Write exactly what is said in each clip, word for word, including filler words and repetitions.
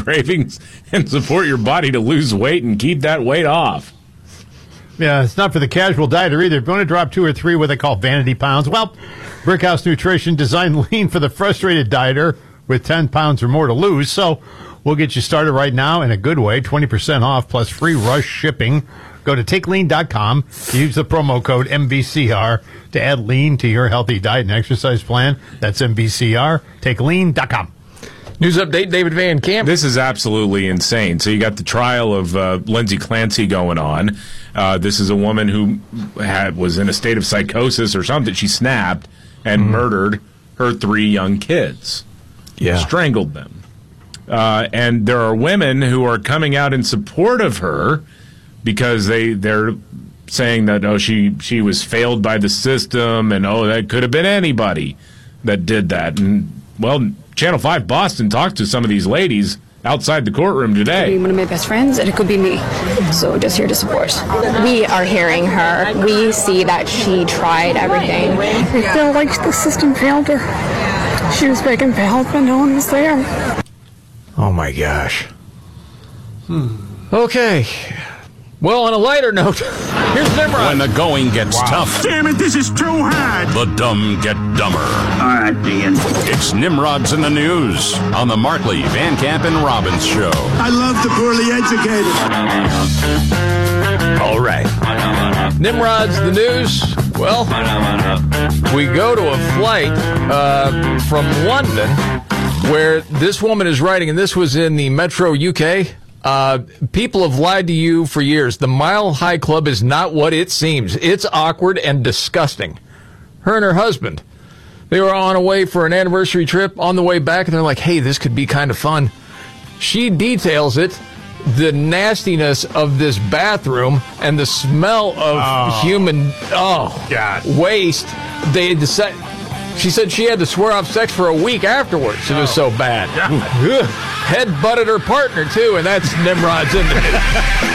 cravings and support your body to lose weight and keep that weight off. Yeah, it's not for the casual dieter either. If you want to drop two or three what they call vanity pounds, well, Brickhouse Nutrition designed Lean for the frustrated dieter with ten pounds or more to lose. So we'll get you started right now in a good way, twenty percent off plus free rush shipping. Go to take lean dot com. Use the promo code M V C R to add Lean to your healthy diet and exercise plan. That's M V C R. take lean dot com. News update, David Van Camp. This is absolutely insane. So you got the trial of uh, Lindsay Clancy going on. Uh, this is a woman who had, was in a state of psychosis or something. She snapped and mm-hmm. murdered her three young kids. Yeah. Strangled them. Uh, and there are women who are coming out in support of her because they, they're saying that, oh, she, she was failed by the system and, oh, that could have been anybody that did that. And, well, Channel five Boston talked to some of these ladies outside the courtroom today. It could be one of my best friends, and it could be me. So just here to support. We are hearing her. We see that she tried everything. I feel like the system failed her. She was begging for help, and no one was there. Oh, my gosh. Hmm. Okay. Well, on a lighter note, here's Nimrod. When the going gets wow. tough. Damn it, this is too hard. The dumb get dumber. All right, Ian. It's Nimrod's in the News on the Markley, Van Camp, and Robbins Show. I love the poorly educated. All right. Nimrod's the News. Well, we go to a flight uh, from London where this woman is writing, and this was in the Metro U K. Uh, people have lied to you for years. The Mile High Club is not what it seems. It's awkward and disgusting. Her and her husband, they were on a way for an anniversary trip. On the way back, and they're like, hey, this could be kind of fun. She details it, the nastiness of this bathroom and the smell of oh. human oh God. waste. They decided. She said she had to swear off sex for a week afterwards. It was so bad. Head butted her partner, too, and that's Nimrod's in the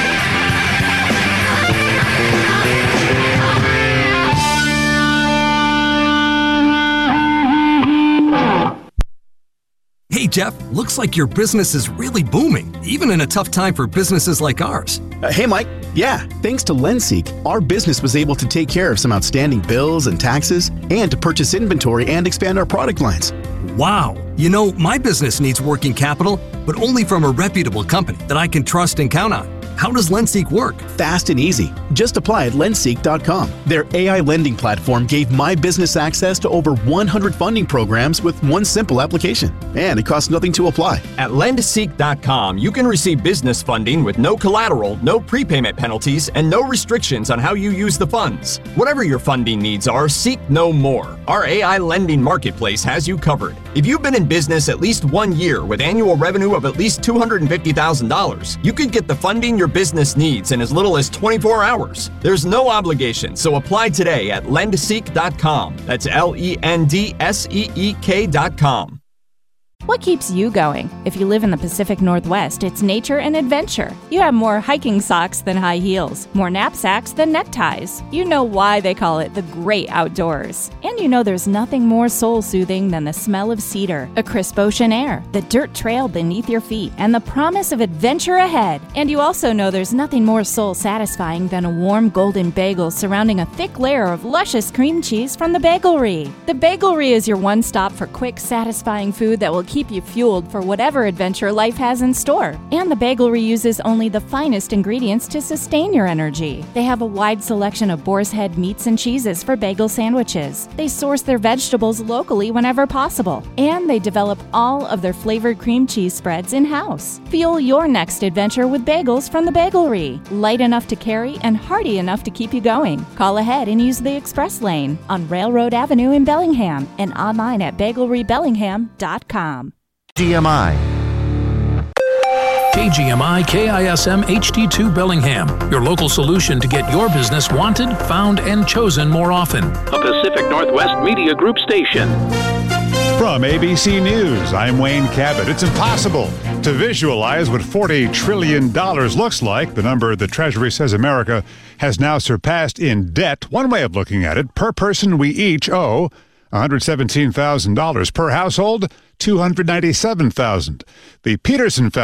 Hey, Jeff, looks like your business is really booming, even in a tough time for businesses like ours. Uh, hey, Mike. Yeah, thanks to LendSeek, our business was able to take care of some outstanding bills and taxes and to purchase inventory and expand our product lines. Wow. You know, my business needs working capital, but only from a reputable company that I can trust and count on. How does LendSeek work? Fast and easy. Just apply at lendseek dot com. Their A I lending platform gave my business access to over one hundred funding programs with one simple application. And it costs nothing to apply. At lendseek dot com, you can receive business funding with no collateral, no prepayment penalties, and no restrictions on how you use the funds. Whatever your funding needs are, seek no more. Our A I lending marketplace has you covered. If you've been in business at least one year with annual revenue of at least two hundred fifty thousand dollars, you could get the funding your business needs in as little as twenty-four hours. There's no obligation, so apply today at lendseek dot com. That's L E N D S E E K dot com. What keeps you going? If you live in the Pacific Northwest, it's nature and adventure. You have more hiking socks than high heels, more knapsacks than neckties. You know why they call it the great outdoors. And you know there's nothing more soul-soothing than the smell of cedar, a crisp ocean air, the dirt trail beneath your feet, and the promise of adventure ahead. And you also know there's nothing more soul-satisfying than a warm golden bagel surrounding a thick layer of luscious cream cheese from the Bagelry. The Bagelry is your one stop for quick, satisfying food that will keep you fueled for whatever adventure life has in store. And the Bagelry uses only the finest ingredients to sustain your energy. They have a wide selection of boar's head meats and cheeses for bagel sandwiches. They source their vegetables locally whenever possible. And they develop all of their flavored cream cheese spreads in-house. Fuel your next adventure with bagels from the Bagelry. Light enough to carry and hearty enough to keep you going. Call ahead and use the express lane on Railroad Avenue in Bellingham and online at bagelry bellingham dot com. G M I. K G M I K I S M H D two Bellingham, your local solution to get your business wanted, found, and chosen more often. A Pacific Northwest Media Group station. From A B C News, I'm Wayne Cabot. It's impossible to visualize what forty trillion dollars looks like, the number the Treasury says America has now surpassed in debt. One way of looking at it, per person we each owe one hundred seventeen thousand dollars. Per household, two hundred ninety-seven thousand dollars. The Peterson Foundation